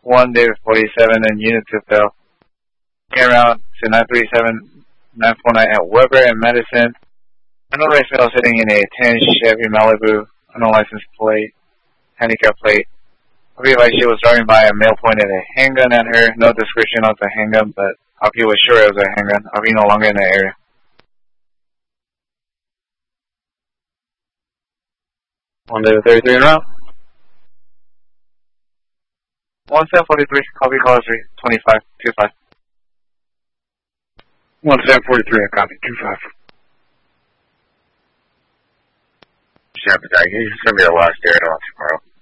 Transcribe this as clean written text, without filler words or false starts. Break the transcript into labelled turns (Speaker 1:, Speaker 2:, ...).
Speaker 1: 1 David 47 and Unit 2 fail. Came around to 937, 949 at Weber and Medicine. Unknown race male sitting in a 10 Chevy Malibu, unknown license plate, handicap plate. I'll be like she was driving by, a male pointed a handgun at her. No description of the handgun, but Alpi was sure it was a handgun. Alpi no longer in the area. On the 33 round. 1743, copy caller 3, 25, 25.
Speaker 2: 1743, copy, 25.
Speaker 3: This is going to be the last air tomorrow.